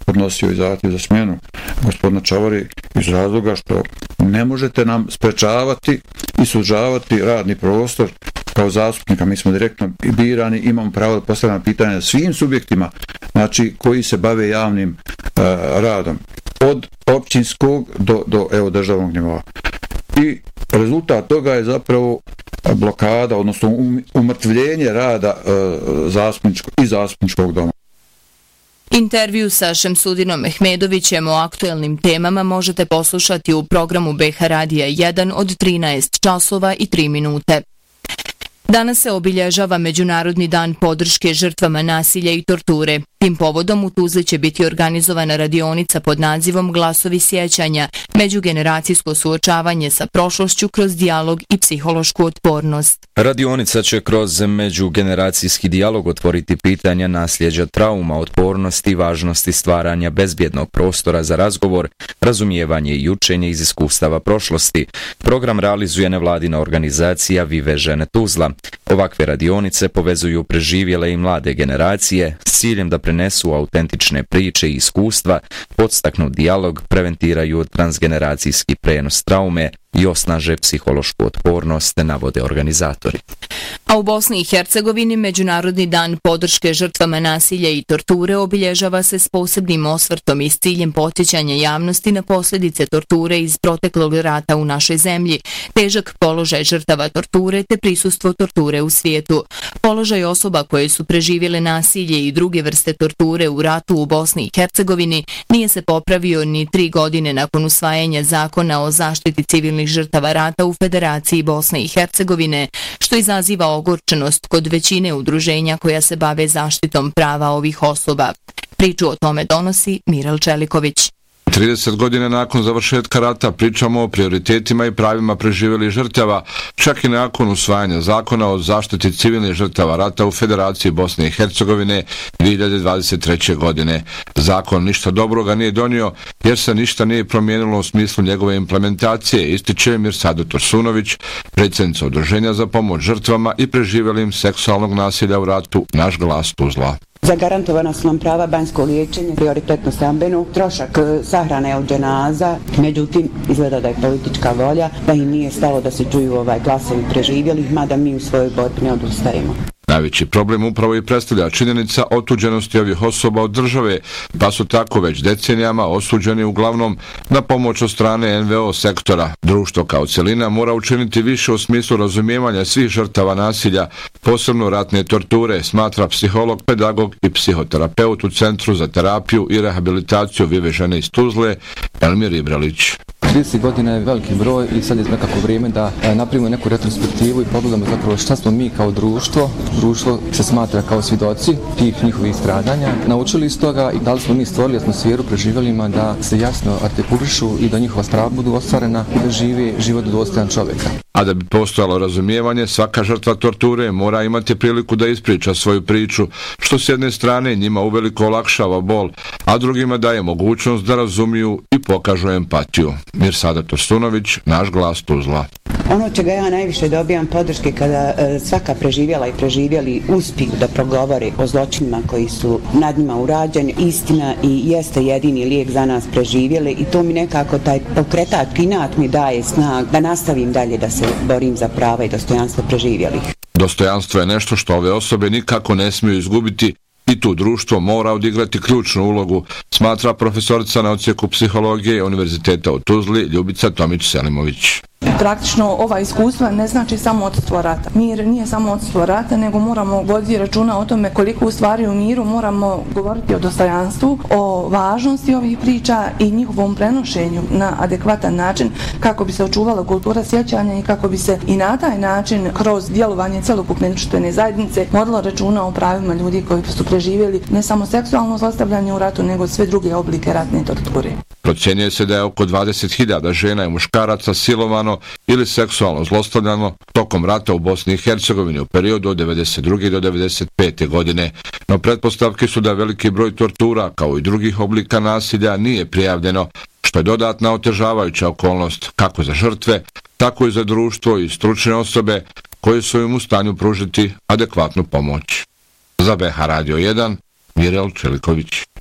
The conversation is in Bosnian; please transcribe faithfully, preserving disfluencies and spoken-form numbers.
podnosio i zahtjev za smjenu gospodina Čavore iz razloga što ne možete nam sprečavati i sužavati radni prostor kao zastupnika. Mi smo direktno birani, imamo pravo da postavljamo pitanja svim subjektima, znači koji se bave javnim uh, radom, od općinskog do, do evo, državnog nivoa. I rezultat toga je zapravo blokada, odnosno umrtvljenje rada uh, zastupničkog i zastupničkog doma. Intervju sa Šemsudinom Mehmedovićem o aktuelnim temama možete poslušati u programu B H Radija jedan od trinaest časova i tri minute. Danas se obilježava Međunarodni dan podrške žrtvama nasilja i torture. Tim povodom u Tuzli će biti organizovana radionica pod nazivom Glasovi sjećanja, međugeneracijsko suočavanje sa prošlošću kroz dijalog i psihološku otpornost. Radionica će kroz međugeneracijski dijalog otvoriti pitanja nasljeđa trauma, otpornosti i važnosti stvaranja bezbjednog prostora za razgovor, razumijevanje i učenje iz iskustava prošlosti. Program realizuje nevladina organizacija Vive žene Tuzla. Ovakve radionice povezuju preživjele i mlade generacije s ciljem da prenesu autentične priče i iskustva, podstaknu dijalog, preventiraju transgeneracijski prenos traume i osnaže psihološku otpornost, navode organizatori. A u Bosni i Hercegovini Međunarodni dan podrške žrtvama nasilja i torture obilježava se s posebnim osvrtom i s ciljem podsjećanja javnosti na posljedice torture iz proteklog rata u našoj zemlji, težak položaj žrtava torture te prisustvo torture u svijetu. Položaj osoba koje su preživjele nasilje i druge vrste torture u ratu u Bosni i Hercegovini nije se popravio ni tri godine nakon usvajanja zakona o zaštiti civilnih žrtava rata u Federaciji Bosne i Hercegovine, što izaziva ogorčenost kod većine udruženja koja se bave zaštitom prava ovih osoba. Priču o tome donosi Mirel Čeliković. trideset godina nakon završetka rata pričamo o prioritetima i pravima preživjelih žrtava, čak i nakon usvajanja zakona o zaštiti civilnih žrtava rata u Federaciji Bosne i Hercegovine dvije hiljade dvadeset treće. godine. Zakon ništa dobroga nije donio jer se ništa nije promijenilo u smislu njegove implementacije, ističe Mirsada Tursunović, predsjednica Udruženja za pomoć žrtvama i preživjelim seksualnog nasilja u ratu Naš glas Tuzla. Zagarantovana su nam prava banjsko liječenje, prioritetno stambeno, trošak sahrane od dženaza, međutim izgleda da je politička volja, da im nije stalo da se čuju ovaj glasovi preživjelih, mada mi u svojoj borbi ne odustajemo. Najveći problem upravo i predstavlja činjenica otuđenosti ovih osoba od države, pa su tako već decenijama osuđeni uglavnom na pomoć od strane en ve o sektora. Društvo kao cjelina mora učiniti više u smislu razumijevanja svih žrtava nasilja, posebno ratne torture, smatra psiholog, pedagog i psihoterapeut u Centru za terapiju i rehabilitaciju Vive žene iz Tuzle, Elmir Ibralić. trideset godina je veliki broj i sad je nekako vrijeme da napravimo neku retrospektivu i pogledamo zapravo šta smo mi kao društvo, društvo se smatra kao svjedoci tih njihovih stradanja, naučili iz toga i da li smo mi stvorili atmosferu preživjelima da se jasno artikulišu i da njihova prava budu ostvarena, da živi život dostojan čovjeka. A da bi postojalo razumijevanje, svaka žrtva torture mora imati priliku da ispriča svoju priču, što s jedne strane njima uveliko olakšava bol, a drugima daje mogućnost da razumiju i pokažu empatiju. Mirsada Tursunović, Naš glas Tuzla. Ono čega ja najviše dobijam podrške kada e, svaka preživjela i preživjeli uspiju da progovore o zločinima koji su nad njima urađeni, istina i jeste jedini lijek za nas preživjele i to mi nekako taj pokretač inat mi daje snag da nastavim dalje da se borim za prava i dostojanstvo preživjelih. Dostojanstvo je nešto što ove osobe nikako ne smiju izgubiti i tu društvo mora odigrati ključnu ulogu, smatra profesorica na odsjeku psihologije Univerziteta u Tuzli Ljubica Tomić-Selimović. Praktično ova iskustva ne znači samo odsustvo rata. Mir nije samo odsustvo rata, nego moramo voditi računa o tome koliko u stvari u miru moramo govoriti o dostojanstvu, o važnosti ovih priča i njihovom prenošenju na adekvatan način kako bi se očuvala kultura sjećanja i kako bi se i na taj način kroz djelovanje celokupne društvene zajednice vodilo računa o pravima ljudi koji su preživjeli ne samo seksualno zlostavljanje u ratu, nego sve druge oblike ratne torture. Procjenjuje se da je oko dvadeset hiljada žena i muškaraca silovano ili seksualno zlostavljano tokom rata u Bosni i Hercegovini u periodu od devedeset druge do devedeset pete. godine. No pretpostavke su da veliki broj tortura, kao i drugih oblika nasilja, nije prijavljeno, što je dodatna otežavajuća okolnost kako za žrtve, tako i za društvo i stručne osobe koje su im u stanju pružiti adekvatnu pomoć. Za B H Radio jedan, Mirel Čeliković.